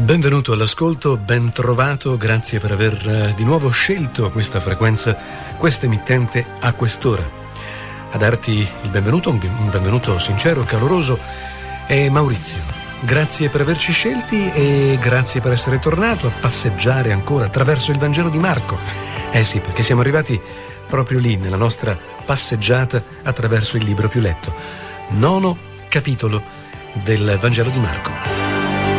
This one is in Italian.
Benvenuto all'ascolto, ben trovato, grazie per aver di nuovo scelto questa frequenza, questa emittente a quest'ora. A darti il benvenuto, un benvenuto sincero e caloroso, è Maurizio. Grazie per averci scelti e grazie per essere tornato a passeggiare ancora attraverso il Vangelo di Marco. Sì, perché siamo arrivati proprio lì, nella nostra passeggiata attraverso il libro più letto. 9° capitolo del Vangelo di Marco.